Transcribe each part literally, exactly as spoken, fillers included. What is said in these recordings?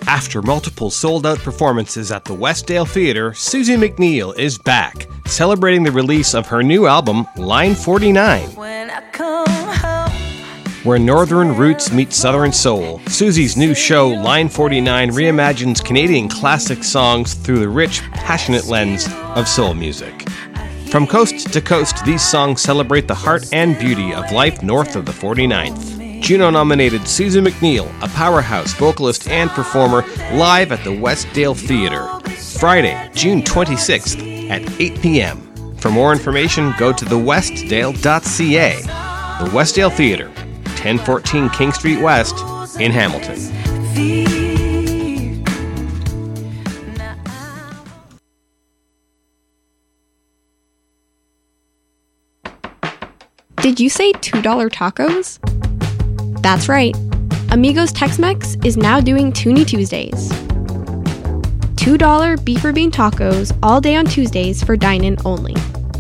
After multiple sold-out performances at the Westdale Theatre, Susie McNeil is back, celebrating the release of her new album, Line forty-nine. When I come home, where northern roots meet southern soul, Susie's new show, Line forty-nine, reimagines Canadian classic songs through the rich, passionate lens of soul music. From coast to coast, these songs celebrate the heart and beauty of life north of the forty-ninth. Juno-nominated Susie McNeil, a powerhouse vocalist and performer, live at the Westdale Theatre, Friday, June twenty-sixth at eight p.m. For more information, go to the westdale dot c a. The Westdale Theatre, ten fourteen King Street West in Hamilton. Did you say two dollar tacos? That's right. Amigos Tex-Mex is now doing Toonie Tuesdays. two dollar beef or bean tacos all day on Tuesdays for dine-in only.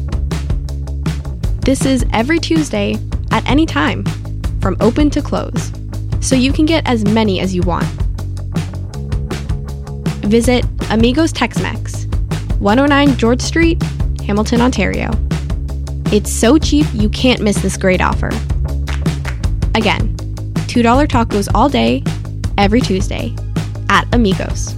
This is every Tuesday at any time, from open to close, so you can get as many as you want. Visit Amigos Tex-Mex, one oh nine George Street, Hamilton, Ontario. It's so cheap you can't miss this great offer. Again, two dollar tacos all day, every Tuesday, at Amigos.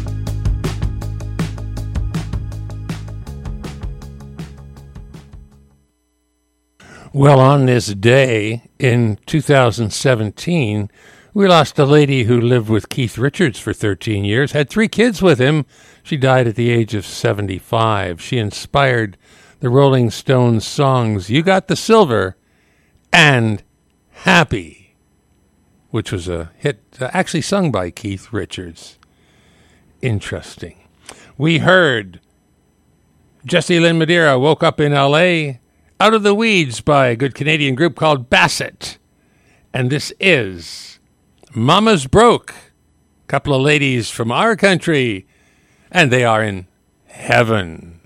Well, on this day in two thousand seventeen, we lost a lady who lived with Keith Richards for thirteen years, had three kids with him. She died at the age of seventy-five. She inspired the Rolling Stones songs You Got the Silver and Happy, which was a hit uh, actually sung by Keith Richards. Interesting. We heard Jessie Lynn Madeira, Woke Up in L A, Out of the Weeds by a good Canadian group called Bassett. And this is Mama's Broke, a couple of ladies from our country, and they are in heaven.